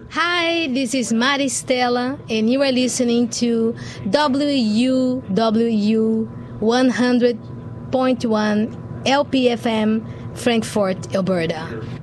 Hi, this is Maristela, and you are listening to WUWU 100.1 LPFM, Frankfurt, Alberta.